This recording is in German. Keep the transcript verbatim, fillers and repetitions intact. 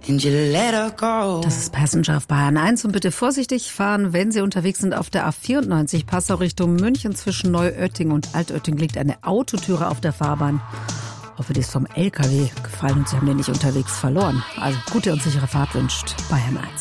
and you let her go. Das ist Passenger auf Bayern eins und bitte vorsichtig fahren, wenn Sie unterwegs sind auf der A vierundneunzig Passau Richtung München. Zwischen Neuötting und Altötting liegt eine Autotüre auf der Fahrbahn. Ich hoffe, die ist vom L K W gefallen und Sie haben den nicht unterwegs verloren. Also gute und sichere Fahrt wünscht Bayern eins.